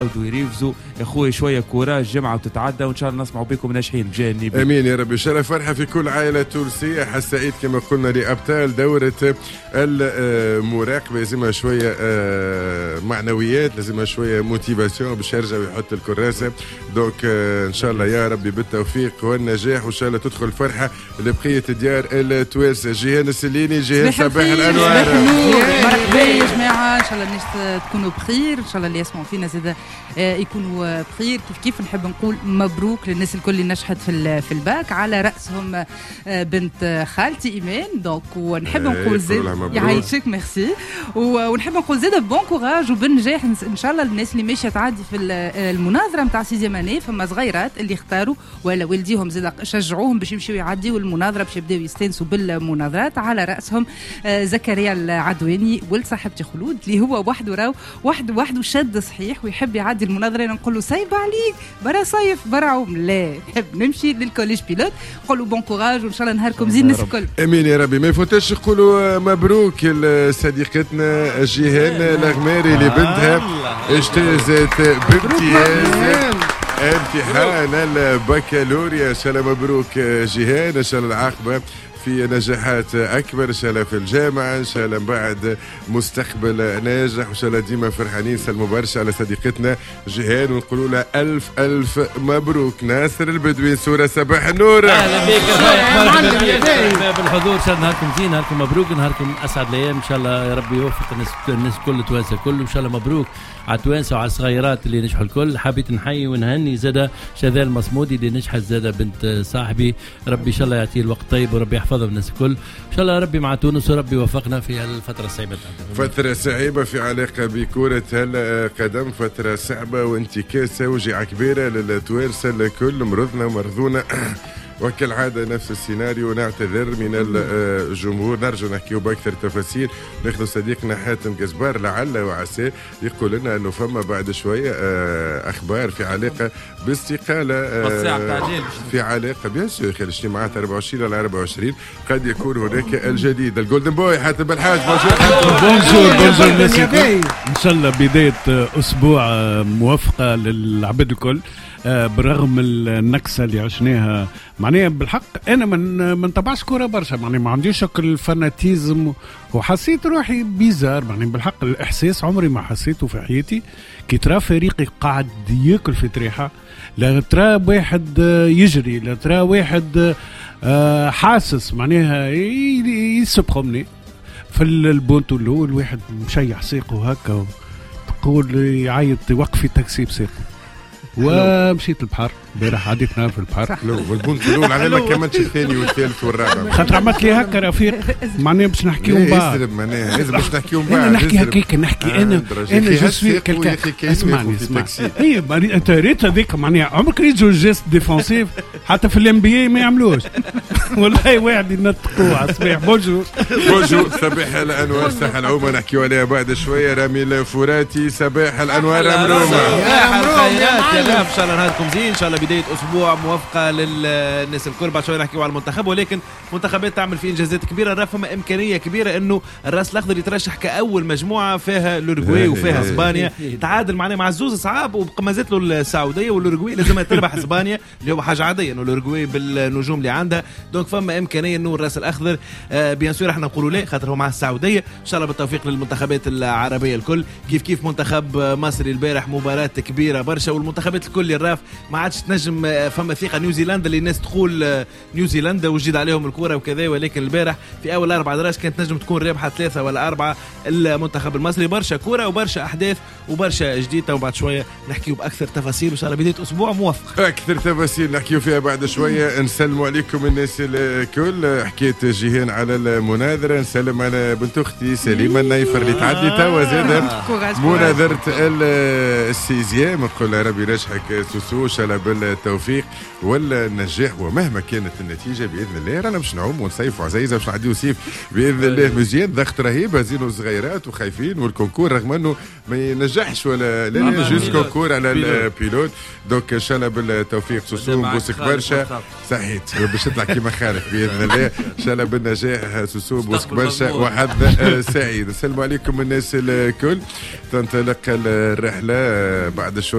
ويريفزوا يا اخوي شويه كوراج، جمعه وتتعدى وان شاء الله نسمعوا بكم ناجحين جانب. امين يا رب. شرف فرحه في كل عائله تونسيه. حسائد كما قلنا لابطال دوره المراقبه لازمها شويه معنويات، لازمها شويه موتيفاسيون باش يرجعوا يحط الكراسه. دونك ان شاء الله يا ربي بالتوفيق والنجاح، وان شاء الله تدخل الفرحه لبقيه ديار التوانسه. جيهان السليني، جيهان صباح الانوار. مرحبا يا جماعه، ان شاء الله الناس تكونوا بخير، ان شاء الله اللي يسمعوا فينا زاد يكونوا بخير. كيف نحب نقول مبروك للناس الكل اللي نجحت في الباك، على راسهم بنت خالتي ايمان. دونك ونحب نقول زاد يعيشك ميرسي، ونحب نقول زاد بون كوراج وبالنجاح ان شاء الله للناس اللي ماشيه تعدي في المناظره نتاع سيزيماني. فما صغيرات اللي اختاروا ولا والديهم زاد شجعوهم باش يمشيو يعديوا المناظره، باش يبداو يستانسوا بالمناظرات. على راسهم زكريا العدواني ولد صاحبتي خلود اللي هو وحده شد صحيح ويحب يعدي المناظره. نقول له صايب عليك برا صيف برا عوم، لا نحب نمشي للكوليج بيلوت. نقول له بون كوراج وان شاء الله نهاركم زين الناس الكل. امين يا ربي. ما يفوتش نقولوا مبروك لصديقتنا جيهان الغماري لبنتها اجتازت بامتياز امتحان البكالوريا. ان شاء الله مبروك جيهان، ان شاء الله العاقبه في نجاحات اكبر، ان شاء الله في الجامعه، ان شاء الله من بعد مستقبل ناجح، وان شاء الله ديما فرحانين. سلموا برشا على صديقتنا جيهان ونقولوا لها الف مبروك. ناصر البدوي صوره صباح النور. اهلا بك بالحضور، ان شاء الله نهاركم زين، نهاركم مبروك، نهاركم اسعد الايام ان شاء الله. يا ربي يوفق الناس كل توانسه كل، ان شاء الله مبروك على التوانسه وعلى الصغيرات اللي نجحوا الكل. حبيت نحيي ونهني زاده شذال مصمودي اللي نجحت زاده بنت صاحبي. ربي ان شاء الله يعطيه الوقت طيب وربي يحفظها الناس الكل ان شاء الله. ربي مع تونس وربي وفقنا في الفتره الصعبه. فتره صعيبه في علاقه بكره القدم، فتره صعبه وانتكاسه وجعه كبيره للتوانسه الكل. مرضنا ومرضونا وكالعادة نفس السيناريو. نعتذر من الجمهور. نرجو نحكيو بأكثر تفاصيل. ناخذ صديقنا حاتم جزبار لعل وعسى يقول لنا أنه فما بعد شوية أخبار في علاقة باستقالة في علاقة بيان سور الاجتماعات 24 على 24 قد يكون هناك الجديد. الجولدن بوي حاتم بالحاج. بونجور الناس الكل. إن شاء الله بداية أسبوع موفقة للعباد الكل. برغم النكسة اللي عشناها معناها بالحق أنا من تبعش كورة برشا، معناها ما عنديش شكل الفاناتيزم وحسيت روحي بيزار. معناها بالحق الإحساس عمري ما حسيته في حياتي كي ترى فريقي قاعد يأكل في تريحة، لا ترى واحد يجري، لا ترى واحد حاسس معناها يسبقمني في البونتو الأول. واحد مشيح ساقه هكا تقول يعيط وقفي تاكسي بساقه. ومشيت البحر امبارح، عديتنا في البحر. لو والبونت الاول على ما كملتش الثاني والثالث والرابع، خاطر عملت لي هكا رفيق. معناها باش نحكيو من بعد. لازم باش نحكيو من بعد. نحكي هكاك، نحكي انا جوسوي كلكا. اسمعني هي انت ريت هذيك معناها عمرك ريت جيست ديفونسيف حتى في الانبياء ما يعملوش. والله واحد ينطقوا على الصباح. بونجور صباح الانوار. صح العومه نحكيو عليها بعد شويه. رامي الفراتي صباح الانوار. مرومه يا رب ان شاء الله نهاركم زين، ان شاء الله بدايه اسبوع موفقه للناس الكل. بعد شويه نحكيو على المنتخب، ولكن منتخبات تعمل في انجازات كبيره. راه فما امكانيه كبيره انه الراس الاخضر يترشح كاول مجموعه فيها الاورجواي وفيها اسبانيا. تعادل معنا مع الزوز صعاب وما زالت له السعوديه، والاورجواي لازم تربح اسبانيا اللي هو حاجه عاديه انه الاورجواي بالنجوم اللي عندها. دونك فما امكانيه انه الراس الاخضر بيان سور احنا نقولوا لا خاطر هو مع السعوديه. ان شاء الله بالتوفيق للمنتخبات العربيه الكل. كيف منتخب مصري البارح مباراه كبيره برشا، والمنتخبات الكل الراف ما عادش تنجم. فما ثقه نيوزيلندا اللي الناس تقول نيوزيلندا وجد عليهم الكره وكذا، ولكن البارح في اول 4 دراج كانت نجم تكون رابحه 3 ولا 4 المنتخب المصري. برشا كره وبرشا احداث وبرشا جديده، وبعد شويه نحكيو باكثر تفاصيل. ان شاء الله بدايه اسبوع موفق. اكثر تفاصيل نحكيو فيها بعد شويه. نسلموا عليكم الناس الكل. حكيت جيهان على المناظره، نسلم على بنت اختي سليمه النايفر اللي تعدي توا زاد مناظره السيزيام. نقول لها ربي يرجحك سوسو. ان شاء الله التوفيق والنجاح، ومهما كانت النتيجه باذن الله رانا باش نعوم ونصيفوا عزيزه باش نعديو صيف باذن الله مزيان. ضغط رهيب، هزينو صغيرات وخايفين، والكونكور رغم انه ما ينجحش ولا لا جوز كونكور على البيلوت. دونك ان شاء الله بالتوفيق سوسو، بوسك برشا. صحيت باش تطلع كيما خالد باذن الله. ان شاء الله بالنجاح سوسو، بوسك برشا وحظ سعيد. السلام عليكم الناس الكل. تنطلق الرحله بعد شوي.